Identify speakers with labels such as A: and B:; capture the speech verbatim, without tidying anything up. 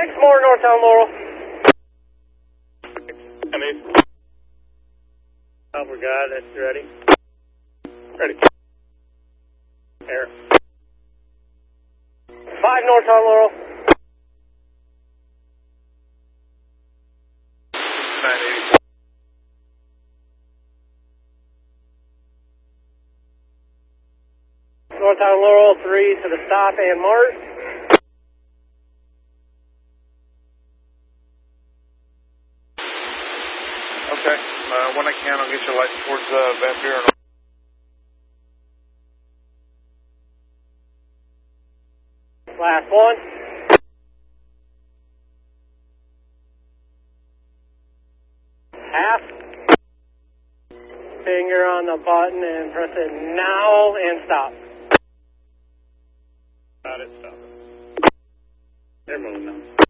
A: Six more northbound Laurel. Oh, we got it. Ready? Ready. Air. Five northbound Laurel.
B: nine eighty.
A: Northbound Laurel, three to the stop and mark.
B: Okay, uh, when I can, I'll get your light towards uh, Van Buren.
A: Last one. Half. Finger on the button and press it now and stop. Got it, stop it. They're moving now.